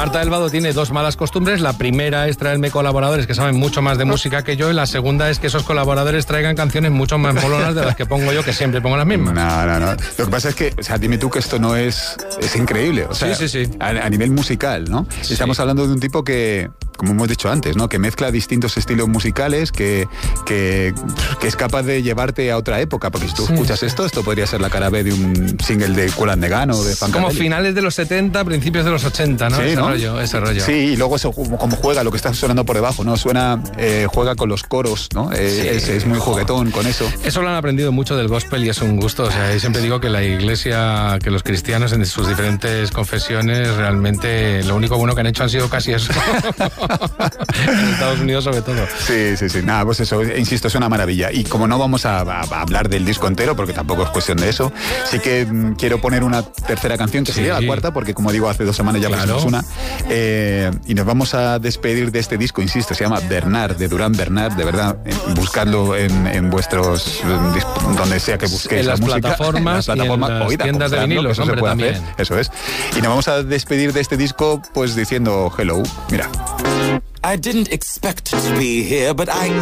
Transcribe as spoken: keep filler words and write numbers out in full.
Marta del Vado tiene dos malas costumbres. La primera es traerme colaboradores que saben mucho más de música que yo, y la segunda es que esos colaboradores traigan canciones mucho más molonas de las que pongo yo, que siempre pongo las mismas. No, no, no. Lo que pasa es que, o sea, dime tú que esto no es... Es increíble. O sea, sí, sí, sí. A, a nivel musical, ¿no? Sí. Estamos hablando de un tipo que, como hemos dicho antes, ¿no? Que mezcla distintos estilos musicales, que, que, que es capaz de llevarte a otra época, porque si tú sí, escuchas sí. esto, esto podría ser la cara B de un single de Kool and the Gang o de Funkadelic. Como finales de los setenta, principios de los ochenta, ¿no? Sí, ese ¿no? rollo, ese rollo. Sí, y luego eso, como, como juega, lo que está sonando por debajo, ¿no? Suena, eh, juega con los coros, ¿no? Eh, sí. es, es muy juguetón con eso. Eso lo han aprendido mucho del gospel y es un gusto. O sea, siempre digo que la iglesia, que los cristianos en sus diferentes confesiones, realmente lo único bueno que han hecho han sido casi eso. En Estados Unidos sobre todo. Sí, sí, sí. Nada, pues eso, insisto, es una maravilla. Y como no vamos a, a, a hablar del disco entero, porque tampoco es cuestión de eso, sí que mm, quiero poner una tercera canción, que sí. sería la cuarta, porque como digo, hace dos semanas ya claro. pusimos una. Eh, y nos vamos a despedir de este disco, insisto, se llama Bernard, de Durán Bernard, de verdad, eh, buscadlo en, en vuestros, en, donde sea que busquéis en la las música. Plataformas en las plataformas y en las oída, tiendas de vinilos, eso hombre, se puede también. hacer, eso es. Y nos vamos a despedir de este disco, pues diciendo hello, mira. I didn't expect to be here, but I